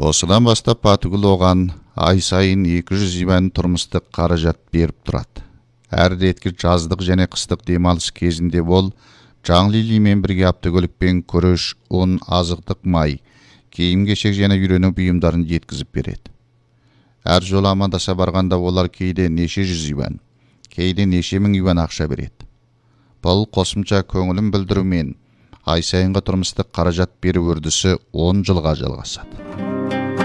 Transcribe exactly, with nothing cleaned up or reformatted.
Осыдан бастап Батыгүл оған ай сайын екі жүз иван тұрмыстық қаражат беріп тұрады. Әр реткі жаздық және қыстық демалыс кезінде бол Жаң Лилимен бірге автокөлікпен күріш, ұн, азықтық май, киім-кешек және үйрену бұйымдарын жеткізіп береді. Әр жолы амандаса барғанда олар кейде неше жүз иван, кейде неше мың иван ақша береді. Бұл қосымша көңілін білдірумен ай сайынғы тұрмыстық қаражат беру үрдісі он жылға жалғасады.